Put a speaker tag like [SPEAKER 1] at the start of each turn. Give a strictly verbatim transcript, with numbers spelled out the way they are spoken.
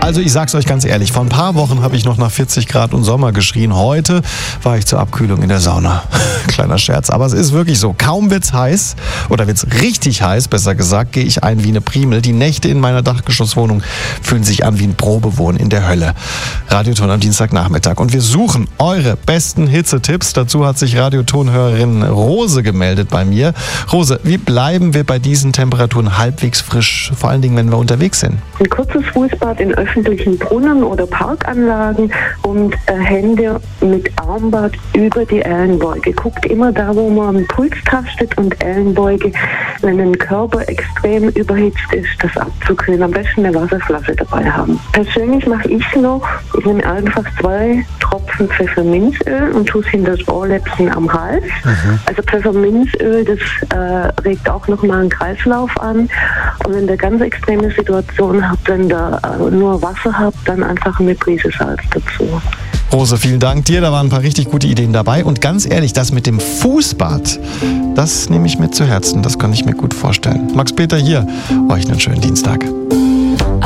[SPEAKER 1] Also ich sag's euch ganz ehrlich, vor ein paar Wochen habe ich noch nach vierzig Grad und Sommer geschrien. Heute war ich zur Abkühlung in der Sauna. Kleiner Scherz, aber es ist wirklich so. Kaum wird's heiß, oder wird's richtig heiß, besser gesagt, gehe ich ein wie eine Primel. Die Nächte in meiner Dachgeschosswohnung fühlen sich an wie ein Probewohnen in der Hölle. Radioton am Dienstagnachmittag. Und wir suchen eure besten Hitzetipps. Dazu hat sich Radiotonhörerin Rose gemeldet bei mir. Rose, wie bleiben wir bei diesen Temperaturen halbwegs frisch, vor allen Dingen, wenn wir unterwegs sind?
[SPEAKER 2] Ein kurzes Fußbad in öffentlichen Brunnen oder Parkanlagen und äh, Hände mit Armbad über die Ellenbeuge. Guckt immer da, wo man den Puls tastet und Ellenbeuge, wenn ein Körper extrem überhitzt ist, das abzukühlen. Am besten eine Wasserflasche dabei haben. Persönlich mache ich noch, ich nehme einfach zwei Tropfen Pfefferminzöl und tue es in das Ohrläppchen am Hals. Mhm. Also Pfefferminzöl, das äh, regt auch nochmal einen Kreislauf an. Und wenn ihr ganz extreme Situation habt, wenn ihr äh, nur Wasser habt, dann einfach eine Prise Salz dazu.
[SPEAKER 1] Rose, vielen Dank dir, da waren ein paar richtig gute Ideen dabei. Und ganz ehrlich, das mit dem Fußbad, das nehme ich mir zu Herzen, das kann ich mir gut vorstellen. Max Peter hier, euch einen schönen Dienstag.